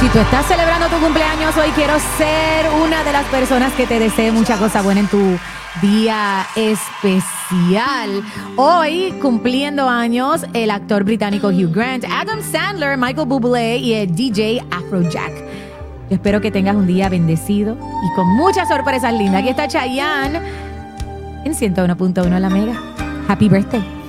Si tú estás celebrando tu cumpleaños hoy, quiero ser una de las personas que te desee mucha cosa buena en tu día especial. Hoy, cumpliendo años, el actor británico Hugh Grant, Adam Sandler, Michael Bublé y el DJ Afrojack. Yo espero que tengas un día bendecido y con muchas sorpresas lindas. Aquí está Chayanne en 101.1 La Mega. Happy birthday.